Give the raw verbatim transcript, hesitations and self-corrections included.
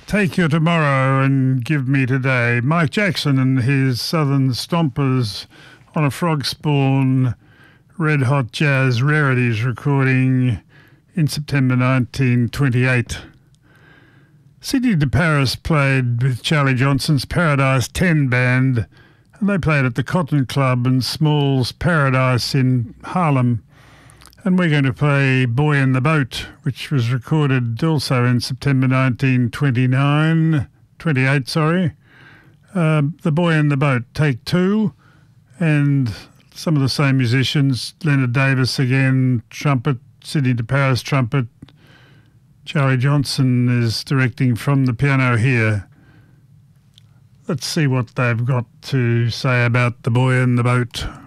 Take Your Tomorrow and Give Me Today. Mike Jackson and his Southern Stompers on a Frog Spawn Red Hot Jazz Rarities recording in September nineteen twenty-eight. Sidney DeParis played with Charlie Johnson's Paradise ten band, and they played at the Cotton Club and Small's Paradise in Harlem. And we're going to play Boy in the Boat, which was recorded also in September nineteen twenty-nine, twenty-eight, sorry. Uh, the Boy in the Boat, take two, and some of the same musicians, Leonard Davis again, trumpet, Sidney DeParis trumpet. Charlie Johnson is directing from the piano here. Let's see what they've got to say about the Boy in the Boat.